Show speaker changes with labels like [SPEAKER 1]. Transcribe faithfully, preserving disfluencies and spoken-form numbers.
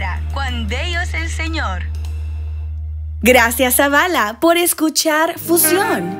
[SPEAKER 1] ahora con Dios el Señor.
[SPEAKER 2] Gracias, Zavala, por escuchar Fusión.